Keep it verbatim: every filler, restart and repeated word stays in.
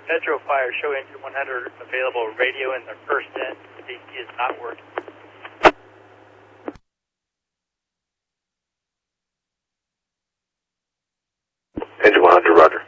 Metro Fire, show engine one hundred available, radio in the first end, D C is not working. Engine one hundred, roger.